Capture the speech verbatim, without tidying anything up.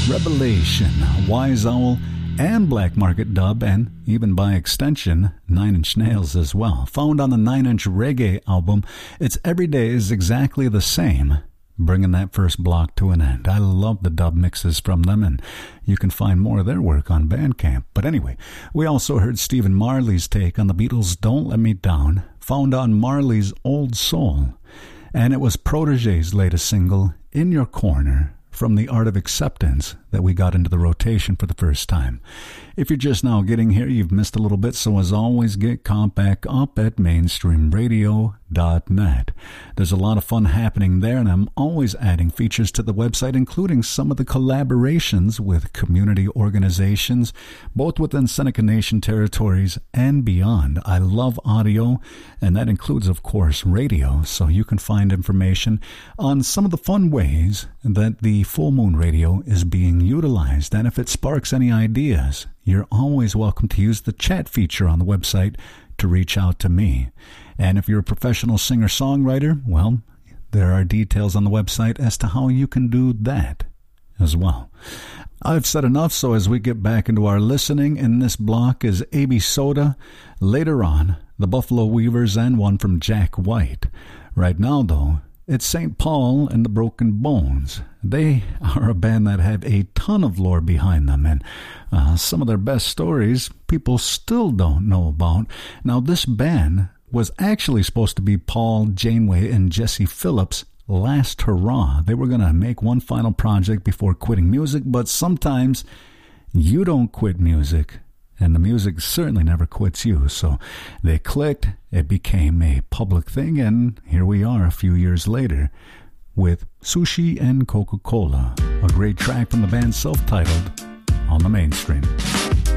Revelation, Wise Owl, and Black Market Dub, and even by extension, Nine Inch Nails as well. Found on the Nine Inch Reggae album, It's Every Day is Exactly the Same, bringing that first block to an end. I love the dub mixes from them, and you can find more of their work on Bandcamp. But anyway, we also heard Stephen Marley's take on the Beatles' Don't Let Me Down, found on Marley's Old Soul, and it was Protégé's latest single, In Your Corner, from The Art of Acceptance, that we got into the rotation for the first time. If you're just now getting here, you've missed a little bit, so as always, get caught back up at mainstream radio dot net. There's a lot of fun happening there, and I'm always adding features to the website, including some of the collaborations with community organizations, both within Seneca Nation territories and beyond. I love audio, and that includes, of course, radio, so you can find information on some of the fun ways that the Full Moon Radio is being utilized. And if it sparks any ideas, you're always welcome to use the chat feature on the website to reach out to me. And if you're a professional singer-songwriter, well, there are details on the website as to how you can do that as well. I've said enough, so as we get back into our listening, in this block is A B Soda. Later on, the Buffalo Weavers, and one from Jack White. Right now, though, it's Saint Paul and the Broken Bones. They are a band that have a ton of lore behind them, and uh, some of their best stories people still don't know about. Now, this band was actually supposed to be Paul Janeway and Jesse Phillips' last hurrah. They were going to make one final project before quitting music, but sometimes you don't quit music, and the music certainly never quits you. So they clicked, it became a public thing, and here we are a few years later with Sushi and Coca-Cola, a great track from the band self-titled on the Mainstream.